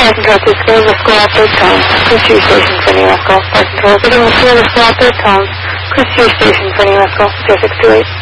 control to scale the square third tone. Cruise to your station for New Mexico. Flight control, getting the scale the square third tone. Cruise to your station for New Mexico. 0628.